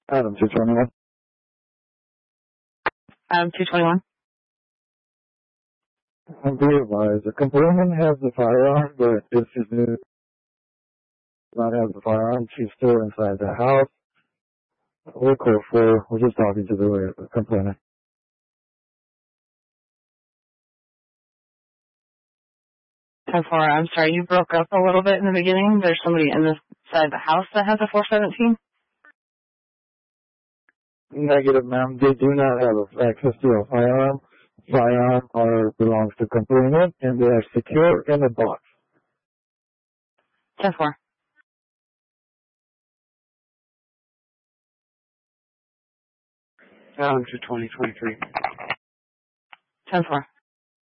Adam 221. Adam 221. Be advised, the complainant has the firearm, but if she does not have the firearm, she's still inside the house. We're code 4. We're just talking to the complainant. 10-4, I'm sorry, you broke up a little bit in the beginning. There's somebody inside the house that has a 417? Negative, ma'am. They do not have access to a firearm. Firearm belongs to complainant, and they are secure in a box. 10-4. Adam 220-23. 10-4.